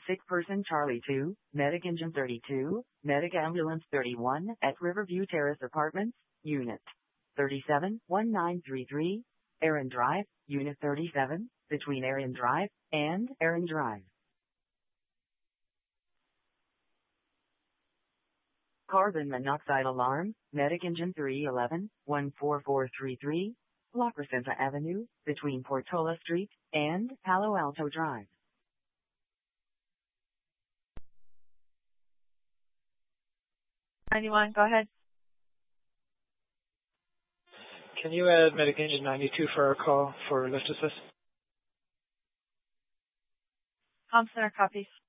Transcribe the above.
Sick person Charlie 2, Medic Engine 32, Medic Ambulance 31 at Riverview Terrace Apartments, Unit 37-1933, Aaron Drive, Unit 37, between Aaron Drive and Aaron Drive. Carbon monoxide alarm, Medic Engine 311-14433, La Crescenta Avenue, between Portola Street and Palo Alto Drive. 91, go ahead. Can you add Medic Engine 92 for our call for lift assist? Comm Center copies.